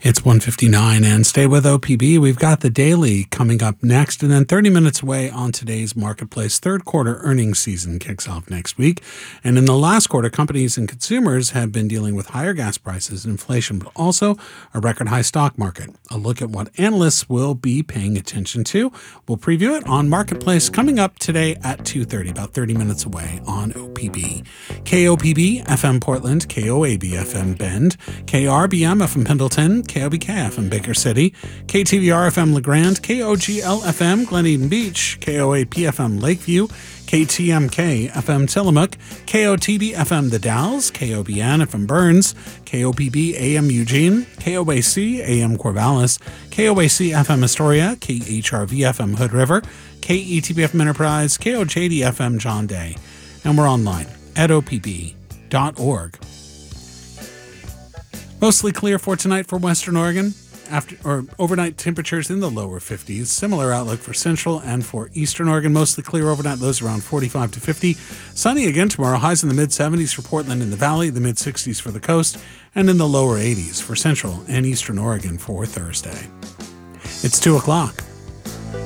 It's 1:59 and stay with OPB. We've got the daily coming up next, and then 30 minutes away on today's marketplace. Third quarter earnings season kicks off next week. And in the last quarter, companies and consumers have been dealing with higher gas prices and inflation, but also a record high stock market. A look at what analysts will be paying attention to. We'll preview it on Marketplace coming up today at 2:30, about 30 minutes away on OPB. KOPB FM Portland, KOAB FM Bend, KRBM FM Pendleton, KOBK FM Baker City, KTVR FM LeGrand, KOGL FM Glen Eden Beach, KOAP FM Lakeview, KTMK FM Tillamook, KOTB FM The Dalles, KOBN FM Burns, KOPB AM Eugene, KOAC AM Corvallis, KOAC FM Astoria, KHRV FM Hood River, KETB FM Enterprise, KOJD FM John Day. And we're online at opb.org. Mostly clear for tonight for Western Oregon. Overnight temperatures in the lower 50s. Similar outlook for Central and for Eastern Oregon. Mostly clear overnight, lows around 45 to 50. Sunny again tomorrow. Highs in the mid-70s for Portland and the Valley, the mid-60s for the coast, and in the lower 80s for Central and Eastern Oregon for Thursday. It's 2 o'clock.